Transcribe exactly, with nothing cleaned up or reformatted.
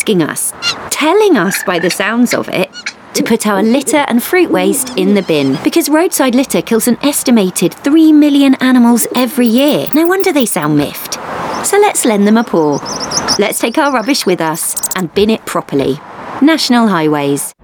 asking us, telling us by the sounds of it, to put our litter and fruit waste in the bin, because roadside litter kills an estimated three million animals every year. No wonder they sound miffed. So let's lend them a paw. Let's take our rubbish with us and bin it properly. National Highways.